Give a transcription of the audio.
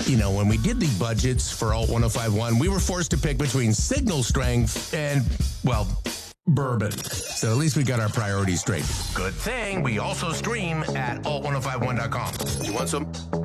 You know, when we did the budgets for Alt 1051, we were forced to pick between signal strength and, well, bourbon. So at least we got our priorities straight. Good thing we also stream at alt1051.com. You want some?